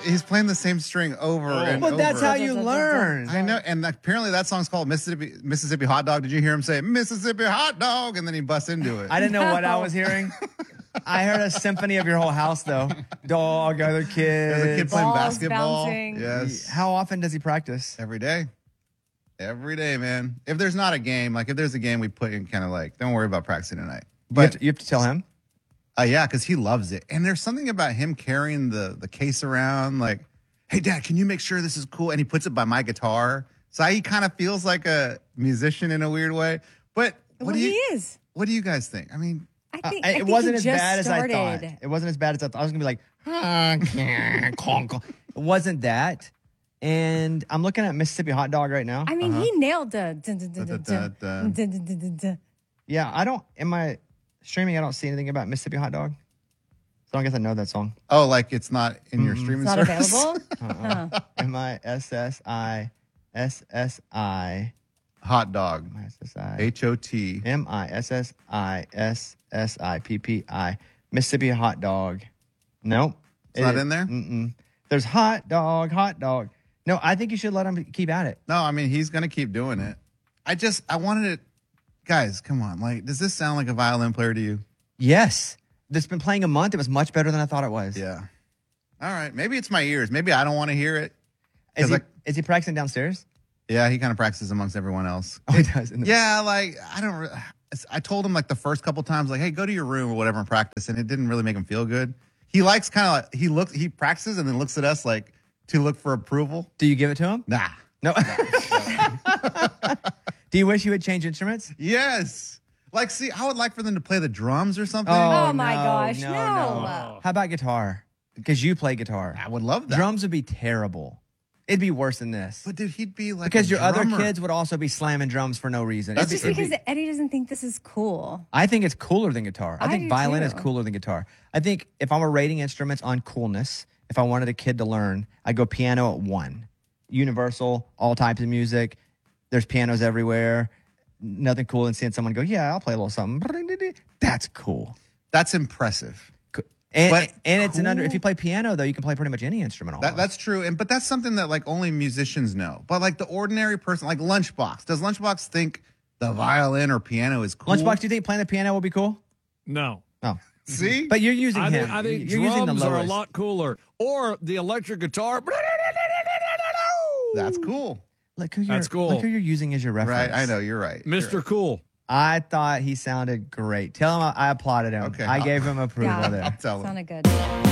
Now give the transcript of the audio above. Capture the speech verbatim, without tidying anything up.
he's playing the same string over oh. and well, over. that's how you learn. I know, and apparently that song's called Mississippi Mississippi Hot Dog. Did you hear him say Mississippi Hot Dog? And then he busts into it. I didn't know what I was hearing. I heard a symphony of your whole house, though. Dog, other kids. There's a kid playing Balls basketball. bouncing. Yes. How often does he practice? Every day. Every day, man. If there's not a game, like if there's a game, we put in kind of like, don't worry about practicing tonight. But you have But to, you have to tell him. uh, yeah, because he loves it. And there's something about him carrying the the case around, like, hey, Dad, can you make sure this is cool? And he puts it by my guitar. So he kind of feels like a musician in a weird way. But what Well, do you, he is. What do you guys think? I mean, I think, Uh, I it think wasn't he as just bad started. as I thought. It wasn't as bad as I thought. I was gonna be like, it wasn't that. And I'm looking at Mississippi Hot Dog right now. I mean, he nailed the. dun, dun, dun, dun, dun, dun. dun, dun, dun, dun, dun. Yeah, I don't. In my streaming, I don't see anything about Mississippi Hot Dog. So I guess I know that song. oh, like it's not in your streaming It's not service? available. Uh-uh. M I S S I S S I Hot dog. M I S S I H O T. M I S S I S S I P P I Mississippi Hot Dog. Nope. It's not in there? Mm-mm. There's hot dog, hot dog. No, I think you should let him keep at it. No, I mean, he's going to keep doing it. I just, I wanted it. Guys, come on. Like, does this sound like a violin player to you? Yes. It's been playing a month. It was much better than I thought it was. Yeah. All right. Maybe it's my ears. Maybe I don't want to hear it. Is he, like- is he practicing downstairs? Yeah, he kind of practices amongst everyone else. Oh, he does. isn't it? Yeah, like, I don't, re- I told him like the first couple times, like, hey, go to your room or whatever and practice. And it didn't really make him feel good. He likes kind of like, he looks, he practices and then looks at us like to look for approval. Do you give it to him? Nah. No. Do you wish you would change instruments? Yes. Like, see, I would like for them to play the drums or something. Oh, my no, gosh, No, no. no. How about guitar? Because you play guitar. I would love that. Drums would be terrible. It'd be worse than this. But dude, he'd be like Because a your other drummer. kids would also be slamming drums for no reason. That's It's It'd just be- because Eddie doesn't think this is cool. I think it's cooler than guitar. I, I think do violin is too. cooler than guitar. I think if I were rating instruments on coolness, if I wanted a kid to learn, I'd go piano at one. Universal, all types of music. There's pianos everywhere. Nothing cool than seeing someone go, yeah, I'll play a little something. That's cool. That's impressive. And, But and it's an under. cool? If you play piano, though, you can play pretty much any instrument. That, almost. that's true, and but that's something that like only musicians know. But like the ordinary person, like Lunchbox, does Lunchbox think the violin or piano is cool? Lunchbox. Do you think playing the piano will be cool? No. Oh, See, but you're using I him. think, I think you're using the drums are a lowest. lot cooler. Or the electric guitar. that's cool, Look who you're, That's cool. Look who you're using as your reference. right? I know you're right, Mister You're Cool. I thought he sounded great. Tell him I, I applauded him. Okay, I I'll- gave him approval Yeah. there. right. Tell him. Sounded good.